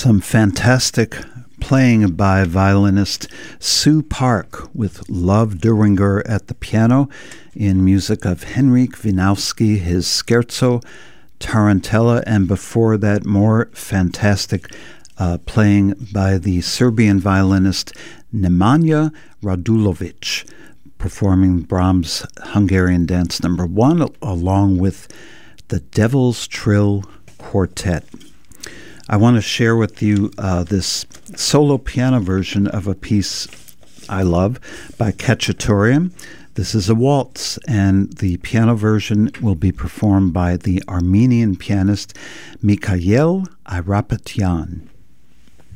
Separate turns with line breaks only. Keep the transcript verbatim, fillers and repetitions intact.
Some fantastic playing by violinist Sue Park with Love Duringer at the piano in music of Henryk Wieniawski, his Scherzo, Tarantella, and before that more fantastic uh, playing by the Serbian violinist Nemanja Radulovic, performing Brahms' Hungarian Dance Number One along with the Devil's Trill Quartet. I want to share with you uh, this solo piano version of a piece I love by Khachaturian. This is a waltz, and the piano version will be performed by the Armenian pianist Mikhail Ayrapetyyan.